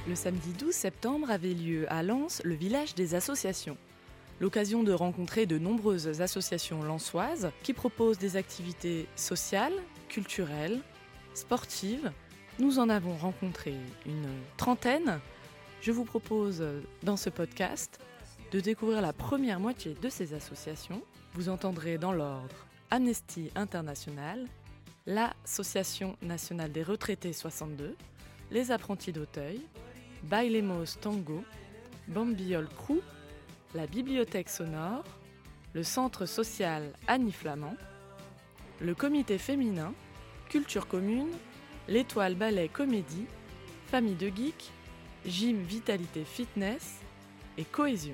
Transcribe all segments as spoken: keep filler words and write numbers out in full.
Le samedi douze septembre avait lieu à Lens le village des associations. L'occasion de rencontrer de nombreuses associations lensoises qui proposent des activités sociales, culturelles, sportives. Nous en avons rencontré une trentaine. Je vous propose dans ce podcast de découvrir la première moitié de ces associations. Vous entendrez dans l'ordre Amnesty International, l'Association nationale des retraités soixante-deux, les apprentis d'Auteuil, Bailemos Tango, Bambiol Crew, la Bibliothèque Sonore, le Centre social Annie Flamand, le Comité féminin, Culture commune, l'Étoile Ballet Comédie, Famille de Geeks, Gym Vitalité Fitness et Cohésion.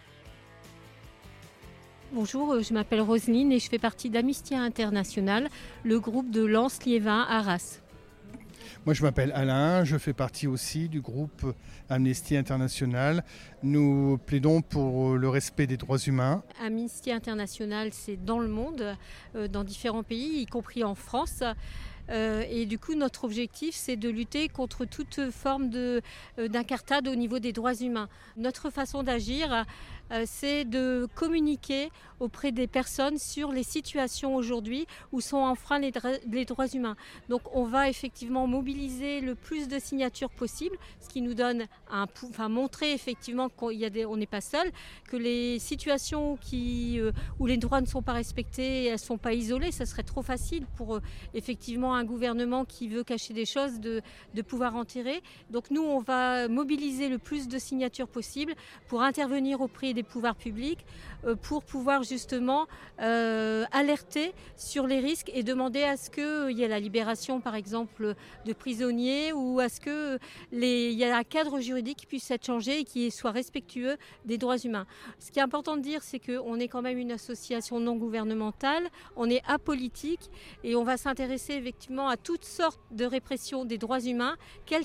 Bonjour, je m'appelle Roselyne et je fais partie d'Amnesty International, le groupe de Lens-Liévin-Arras. Moi, je m'appelle Alain, je fais partie aussi du groupe Amnesty International. Nous plaidons pour le respect des droits humains. Amnesty International, c'est dans le monde, euh, dans différents pays, y compris en France. Euh, et du coup, notre objectif, c'est de lutter contre toute forme de, euh, d'incartade au niveau des droits humains. Notre façon d'agir, euh, c'est de communiquer auprès des personnes sur les situations aujourd'hui où sont enfreints les, dra- les droits humains. Donc, on va effectivement mobiliser le plus de signatures possible, ce qui nous donne un, enfin, montrer effectivement qu'on y a des, on n'est pas seul, que les situations qui, euh, où les droits ne sont pas respectés, elles ne sont pas isolées. Ça serait trop facile pour euh, effectivement un gouvernement qui veut cacher des choses de, de pouvoir en tirer. Donc nous, on va mobiliser le plus de signatures possible pour intervenir auprès des pouvoirs publics, euh, pour pouvoir justement euh, alerter sur les risques et demander à ce qu'il y ait la libération, par exemple, de prisonniers ou à ce qu'il y ait un cadre juridique qui puisse être changé et qui soit respectueux des droits humains. Ce qui est important de dire, c'est qu'on est quand même une association non gouvernementale, on est apolitique et on va s'intéresser effectivement à toutes sortes de répression des droits humains, quelle